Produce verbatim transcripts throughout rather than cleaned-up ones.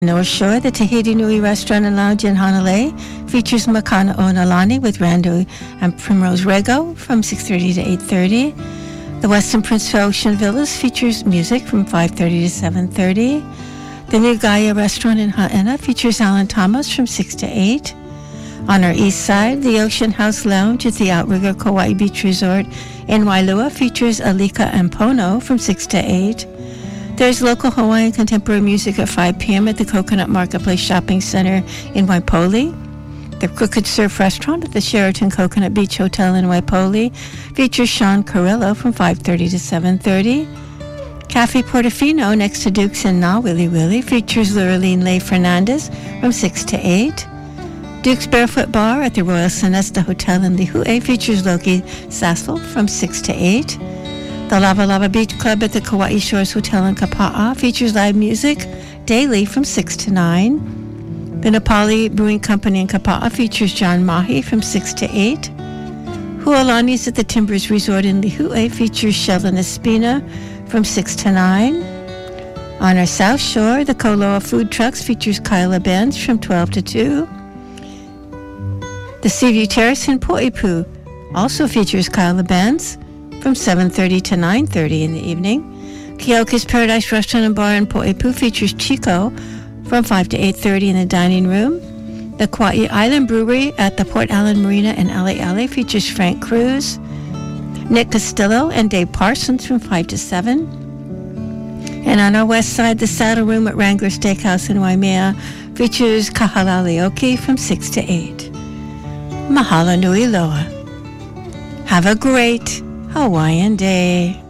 North Shore, the Tahiti Nui Restaurant and Lounge in Honolulu features Makana o Nalani with Rando and Primrose Rego from six thirty to eight thirty. The Westin Prince Ocean Villas features music from five thirty to seven thirty. The New Gaia Restaurant in Ha'ena features Alan Thomas from six to eight. On our east side, the Ocean House Lounge at the Outrigger Kauai Beach Resort in Wailua features Alika and Pono from six to eight. There's local Hawaiian contemporary music at five p.m. at the Coconut Marketplace Shopping Center in Waipoli. The Crooked Surf Restaurant at the Sheraton Coconut Beach Hotel in Waipoli features Sean Carrillo from five thirty to seven thirty. Cafe Portofino next to Duke's in Na Willy Willy features Luraline Leigh Fernandez from six to eight. Duke's Barefoot Bar at the Royal Sonesta Hotel in Lihue features Loki Sassel from six to eight. The Lava Lava Beach Club at the Kauai Shores Hotel in Kapa'a features live music daily from six to nine. The Nepali Brewing Company in Kapa'a features John Mahi from six to eight. Hualani's at the Timbers Resort in Lihue features Sheldon Espina from six to nine. On our south shore, the Koloa Food Trucks features Kyla Benz from twelve to two. The Seaview Terrace in Poipu also features Kyla Benz from seven thirty to nine thirty in the evening. Keoki's Paradise Restaurant and Bar in Poipu features Chico from five to eight thirty in the dining room. The Kauai Island Brewery at the Port Allen Marina in Ali Ali features Frank Cruz, Nick Castillo, and Dave Parsons from five to seven. And on our west side, the Saddle Room at Wrangler Steakhouse in Waimea features Kahalalioki from six to eight. Mahalo nui loa. Have a great Hawaiian day.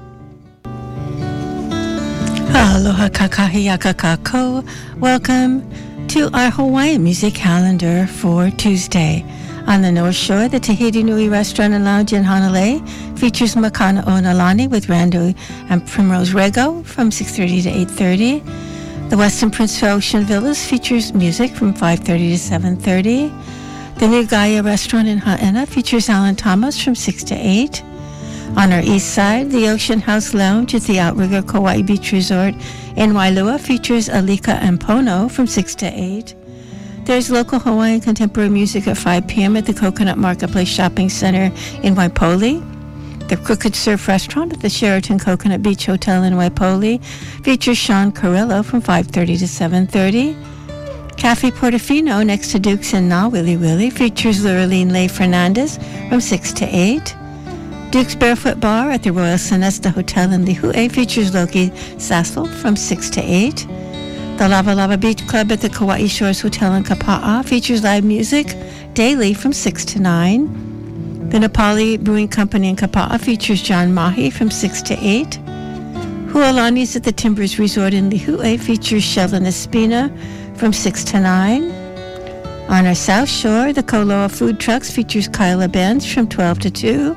Aloha kakahiaka kako. Welcome to our Hawaiian music calendar for Tuesday. On the North Shore, the Tahiti Nui Restaurant and Lounge in Honolulu features Makana o Nalani with Rando and Primrose Rego from six thirty to eight thirty. The Westin Prince Ocean Villas features music from five thirty to seven thirty. The New Gaia Restaurant in Ha'ena features Alan Thomas from six to eight. On our east side, the Ocean House Lounge at the Outrigger Kauai Beach Resort in Wailua features Alika and Pono from six to eight. There's local Hawaiian contemporary music at five p.m. at the Coconut Marketplace Shopping Center in Waipoli. The Crooked Surf Restaurant at the Sheraton Coconut Beach Hotel in Waipoli features Sean Carrillo from five thirty to seven thirty. Cafe Portofino next to Duke's in Na Willy Willy features Luraline Leigh Fernandez from six to eight. Duke's Barefoot Bar at the Royal Sonesta Hotel in Lihue features Loki Sassel from six to eight. The Lava Lava Beach Club at the Kauai Shores Hotel in Kapa'a features live music daily from six to nine. The Nepali Brewing Company in Kapa'a features John Mahi from six to eight. Hualani's at the Timbers Resort in Lihue features Sheldon Espina from six to nine. On our south shore, the Koloa Food Trucks features Kyla Benz from twelve to two.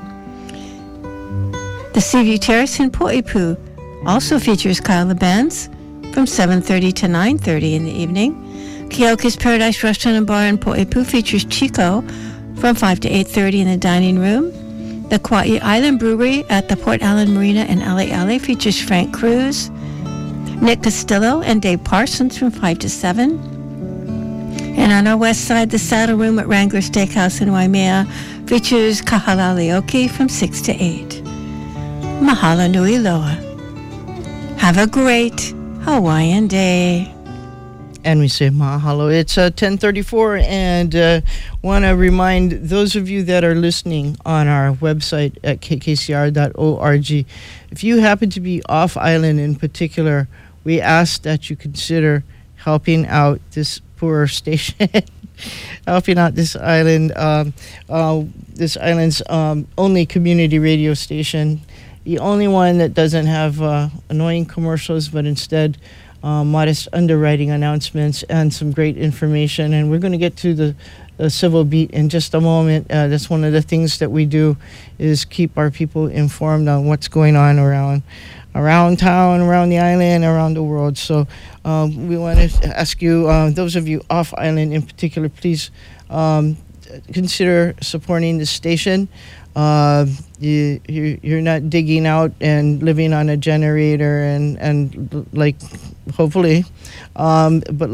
The Seaview Terrace in Poipu also features Kyla Benz from seven thirty to nine thirty in the evening. Keoki's Paradise Restaurant and Bar in Poipu features Chico from five to eight thirty in the dining room. The Kauai Island Brewery at the Port Allen Marina in Ali Ali features Frank Cruz, Nick Castillo, and Dave Parsons from five to seven. And on our west side, the Saddle Room at Wrangler Steakhouse in Waimea features Kahalalioki from six to eight. Mahalo nui loa. Have a great Hawaiian day. And we say mahalo. It's uh, ten thirty-four, and uh, want to remind those of you that are listening on our website at k k c r dot org, if you happen to be off island in particular, we ask that you consider helping out this poor station, helping out this island, um, uh, this island's um, only community radio station, the only one that doesn't have uh, annoying commercials, but instead uh, modest underwriting announcements and some great information. And we're going to get to the, the civil beat in just a moment. Uh, that's one of the things that we do, is keep our people informed on what's going on around around town, around the island, around the world. So um, we want to ask you, uh, those of you off island in particular, please um, consider supporting the station. Uh, you, you, you're not digging out and living on a generator and, and like, hopefully, um, but